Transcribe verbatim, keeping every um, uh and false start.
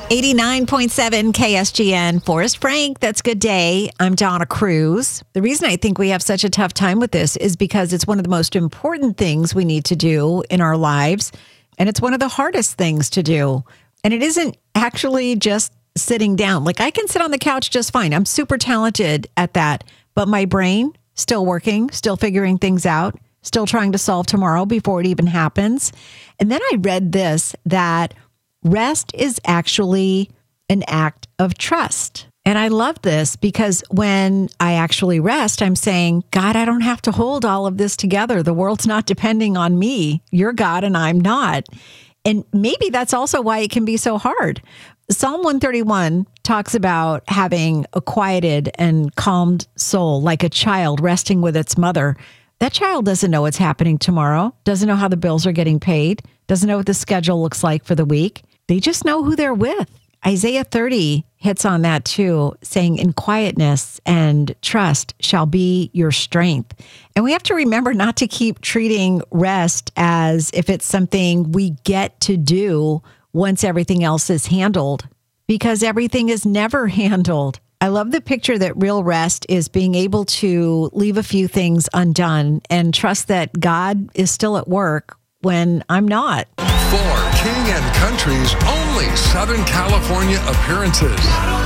eighty-nine point seven K S G N, Forrest Frank, that's Good Day. I'm Donna Cruz. The reason I think we have such a tough time with this is because it's one of the most important things we need to do in our lives, and it's one of the hardest things to do. And it isn't actually just sitting down. Like, I can sit on the couch just fine. I'm super talented at that, but my brain still working, still figuring things out, still trying to solve tomorrow before it even happens. And then I read this, that rest is actually an act of trust. And I love this because when I actually rest, I'm saying, God, I don't have to hold all of this together. The world's not depending on me. You're God and I'm not. And maybe that's also why it can be so hard. Psalm one thirty-one talks about having a quieted and calmed soul, like a child resting with its mother. That child doesn't know what's happening tomorrow, doesn't know how the bills are getting paid, doesn't know what the schedule looks like for the week. They just know who they're with. Isaiah thirty hits on that too, saying, in quietness and trust shall be your strength. And we have to remember not to keep treating rest as if it's something we get to do once everything else is handled, because everything is never handled. I love the picture that real rest is being able to leave a few things undone and trust that God is still at work when I'm not. For King and Country's only Southern California appearances.